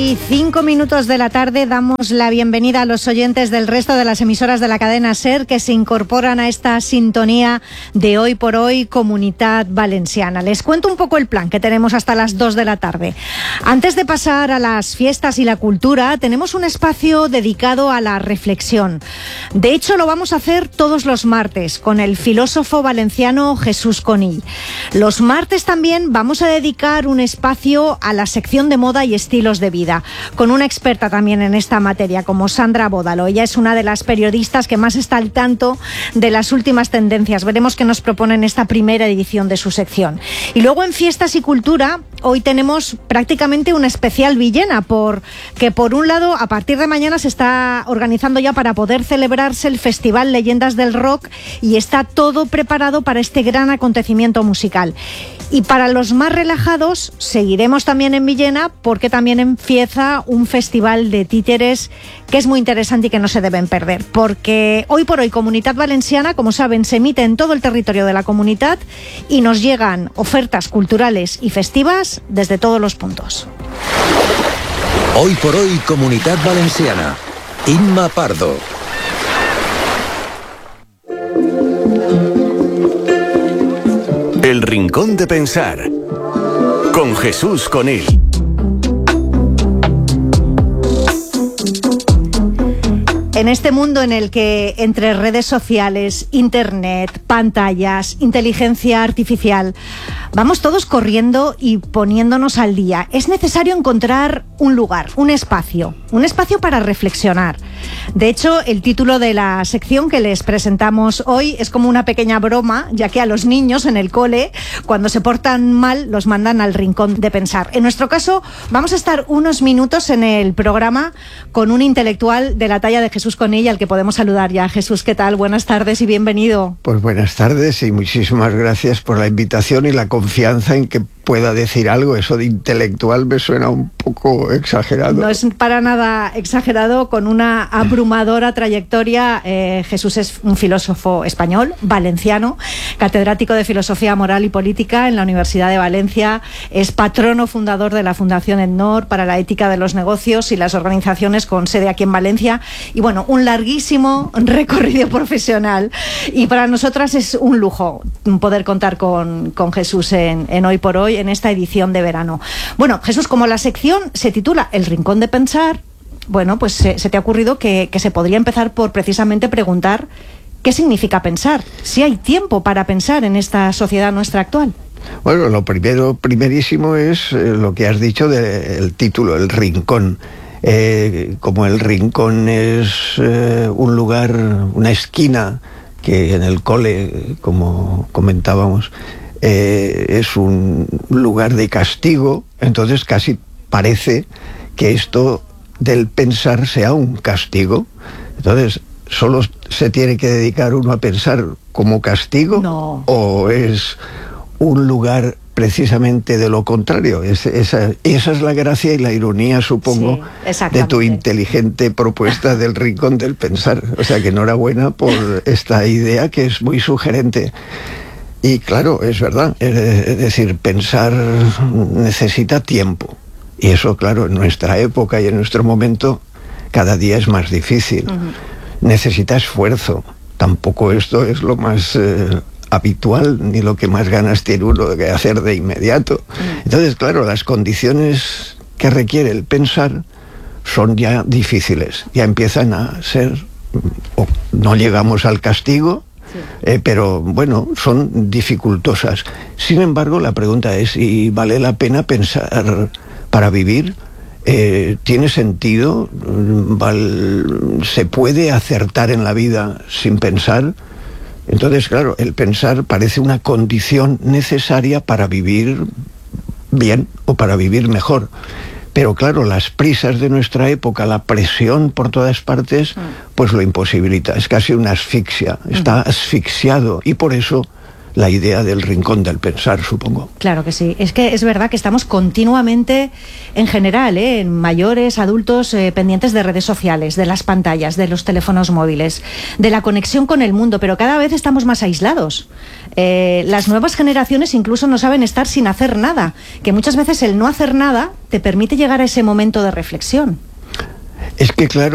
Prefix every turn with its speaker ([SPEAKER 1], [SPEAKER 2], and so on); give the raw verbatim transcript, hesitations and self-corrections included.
[SPEAKER 1] y cinco minutos de la tarde damos la bienvenida a los oyentes del resto de las emisoras de la cadena SER que se incorporan a esta sintonía de Hoy por Hoy Comunitat Valenciana. Les cuento un poco el plan que tenemos hasta las dos de la tarde. Antes de pasar a las fiestas y la cultura, tenemos un espacio dedicado a la reflexión. De hecho, lo vamos a hacer todos los martes con el filósofo valenciano Jesús Conill. Los martes también vamos a dedicar un espacio a la sección de moda y estilos de vida, con una experta también en esta materia como Sandra Bódalo. Ella es una de las periodistas que más está al tanto de las últimas tendencias. Veremos qué nos propone en esta primera edición de su sección. Y luego en Fiestas y Cultura, hoy tenemos prácticamente una especial Villena, porque por un lado, a partir de mañana se está organizando ya para poder celebrarse el Festival Leyendas del Rock y está todo preparado para este gran acontecimiento musical. Y para los más relajados, seguiremos también en Villena porque también empieza un festival de títeres que es muy interesante y que no se deben perder. Porque Hoy por Hoy Comunitat Valenciana, como saben, se emite en todo el territorio de la comunidad y nos llegan ofertas culturales y festivas desde todos los puntos.
[SPEAKER 2] Hoy por Hoy Comunitat Valenciana. Inma Pardo.
[SPEAKER 3] El Rincón de Pensar, con Jesús Conill.
[SPEAKER 1] En este mundo en el que entre redes sociales, internet, pantallas, inteligencia artificial, vamos todos corriendo y poniéndonos al día, es necesario encontrar un lugar, un espacio, un espacio para reflexionar. De hecho, el título de la sección que les presentamos hoy es como una pequeña broma, ya que a los niños en el cole, cuando se portan mal, los mandan al Rincón de Pensar. En nuestro caso, vamos a estar unos minutos en el programa con un intelectual de la talla de Jesús Conill, al que podemos saludar ya. Jesús, ¿qué tal? Buenas tardes y bienvenido.
[SPEAKER 4] Pues buenas tardes y muchísimas gracias por la invitación y la confianza en que pueda decir algo. Eso de intelectual me suena un poco exagerado.
[SPEAKER 1] No es para nada exagerado. Con una abrumadora trayectoria, eh, Jesús es un filósofo español, valenciano, catedrático de Filosofía Moral y Política en la Universidad de Valencia, es patrono fundador de la Fundación EDNOR para la ética de los negocios y las organizaciones con sede aquí en Valencia, y bueno, un larguísimo recorrido profesional, y para nosotras es un lujo poder contar con, con Jesús en, en Hoy por Hoy, en esta edición de verano. Bueno, Jesús, como la sección se titula El Rincón de Pensar, bueno, pues se, se te ha ocurrido que, que se podría empezar por precisamente preguntar qué significa pensar, si hay tiempo para pensar en esta sociedad nuestra actual.
[SPEAKER 4] Bueno, lo primero, primerísimo es eh, lo que has dicho del título, el rincón. Eh, como el rincón es eh, un lugar, una esquina que en el cole, como comentábamos, eh, es un lugar de castigo, entonces casi parece que esto del pensar sea un castigo. Entonces, ¿solo se tiene que dedicar uno a pensar como castigo?
[SPEAKER 1] No.
[SPEAKER 4] ¿O es un lugar precisamente de lo contrario? Es, esa, esa es la gracia y la ironía, supongo,
[SPEAKER 1] sí,
[SPEAKER 4] de tu inteligente propuesta del Rincón del Pensar. O sea que enhorabuena por esta idea que es muy sugerente. Y claro, es verdad, es decir, pensar necesita tiempo. Y eso, claro, en nuestra época y en nuestro momento cada día es más difícil. Uh-huh. Necesita esfuerzo. Tampoco esto es lo más eh, habitual, ni lo que más ganas tiene uno de hacer de inmediato. Uh-huh. Entonces, claro, las condiciones que requiere el pensar son ya difíciles. Ya empiezan a ser... o no llegamos al castigo, sí. eh, pero bueno, son dificultosas. Sin embargo, la pregunta es, ¿y vale la pena pensar para vivir? Eh, ¿Tiene sentido? Val, ¿Se puede acertar en la vida sin pensar? Entonces, claro, el pensar parece una condición necesaria para vivir bien o para vivir mejor. Pero claro, las prisas de nuestra época, la presión por todas partes, pues lo imposibilita. Es casi una asfixia. Está asfixiado y por eso la idea del rincón del pensar, supongo.
[SPEAKER 1] Claro que sí. Es que es verdad que estamos continuamente, en general, ¿eh? en mayores, adultos, eh, pendientes de redes sociales, de las pantallas, de los teléfonos móviles, de la conexión con el mundo, pero cada vez estamos más aislados. Eh, las nuevas generaciones incluso no saben estar sin hacer nada, que muchas veces el no hacer nada te permite llegar a ese momento de reflexión.
[SPEAKER 4] Es que, claro,